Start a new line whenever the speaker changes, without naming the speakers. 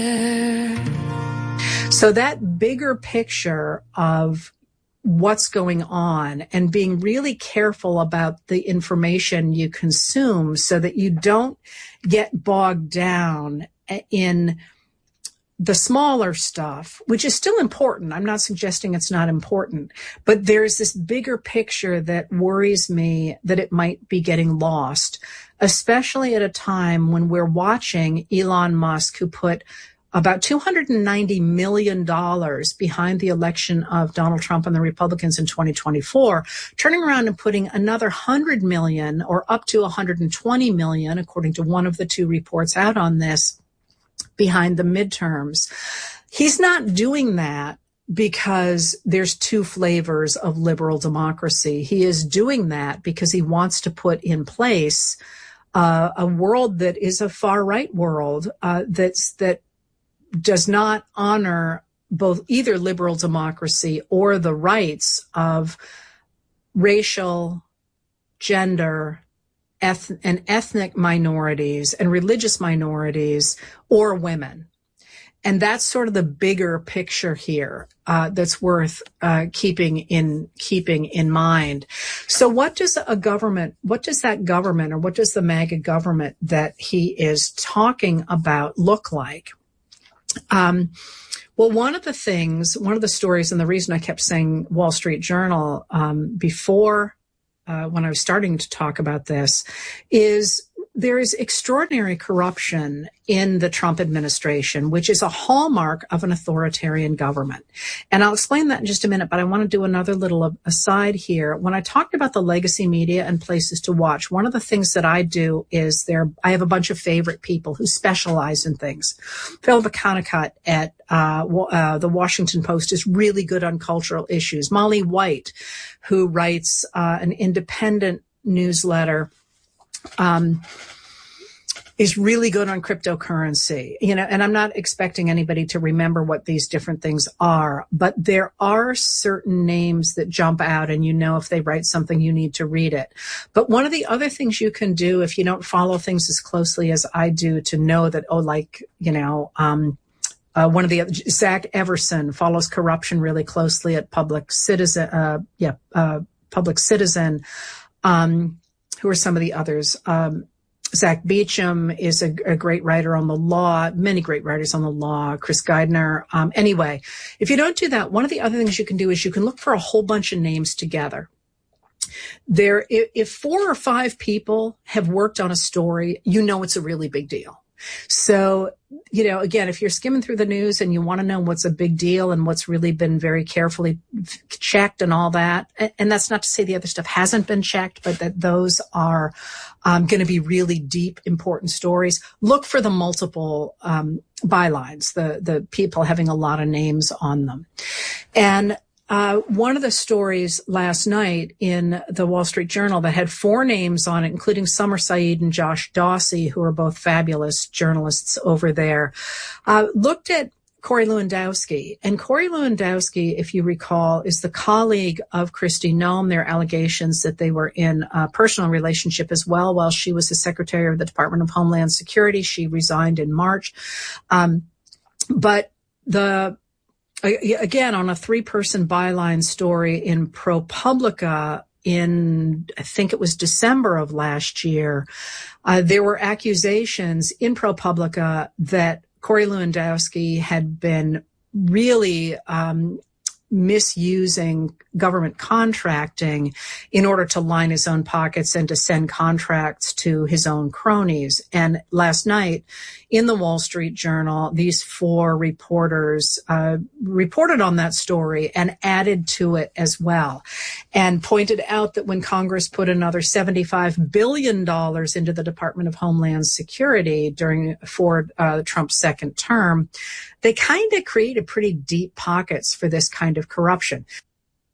So that bigger picture of what's going on and being really careful about the information you consume so that you don't get bogged down in the smaller stuff, which is still important. I'm not suggesting it's not important, but there's this bigger picture that worries me that it might be getting lost, especially at a time when we're watching Elon Musk, who put about $290 million behind the election of Donald Trump and the Republicans in 2024, turning around and putting another 100 million or up to 120 million, according to one of the two reports out on this, behind the midterms. He's not doing that because there's two flavors of liberal democracy. He is doing that because he wants to put in place a world that is a far right world that does not honor both either liberal democracy or the rights of racial, gender, and ethnic minorities and religious minorities or women. And that's sort of the bigger picture here that's worth keeping in mind. So what does that government, or what does the MAGA government that he is talking about look like? Well, one of the stories, and the reason I kept saying Wall Street Journal before when I was starting to talk about this, is there is extraordinary corruption in the Trump administration, which is a hallmark of an authoritarian government. And I'll explain that in just a minute, but I want to do another little aside here. When I talked about the legacy media and places to watch, one of the things that I do is I have a bunch of favorite people who specialize in things. Phil McConaughey at the Washington Post is really good on cultural issues. Molly White, who writes an independent newsletter, is really good on cryptocurrency, and I'm not expecting anybody to remember what these different things are, but there are certain names that jump out, and if they write something, you need to read it. But one of the other things you can do if you don't follow things as closely as I do to know that, one of the other, Zach Everson, follows corruption really closely at Public Citizen. Who are some of the others? Zach Beecham is a great writer on the law, many great writers on the law, Chris Geidner. Anyway, if you don't do that, one of the other things you can do is you can look for a whole bunch of names together. If 4 or 5 people have worked on a story, it's a really big deal. So, again, if you're skimming through the news and you want to know what's a big deal and what's really been very carefully checked and all that, and that's not to say the other stuff hasn't been checked, but that those are going to be really deep, important stories, look for the multiple bylines, the people having a lot of names on them. And one of the stories last night in the Wall Street Journal that had 4 names on it, including Summer Saeed and Josh Dawsey, who are both fabulous journalists over there, looked at Corey Lewandowski. And Corey Lewandowski, if you recall, is the colleague of Kristi Noem. There are allegations that they were in a personal relationship as well while she was the Secretary of the Department of Homeland Security. She resigned in March. But again, on a 3-person byline story in ProPublica in, I think it was December of last year, there were accusations in ProPublica that Corey Lewandowski had been really misusing government contracting in order to line his own pockets and to send contracts to his own cronies. And last night in the Wall Street Journal, these 4 reporters reported on that story and added to it as well, and pointed out that when Congress put another $75 billion into the Department of Homeland Security for Trump's second term, they kind of created pretty deep pockets for this kind of corruption.